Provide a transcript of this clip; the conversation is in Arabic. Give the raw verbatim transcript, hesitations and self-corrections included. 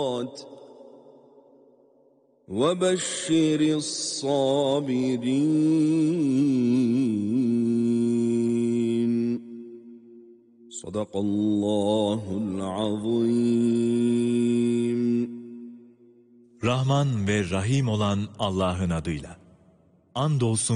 وبشر الصابرين صدق الله العظيم. Rahman ve Rahim olan Allah'ın adıyla. Andolsun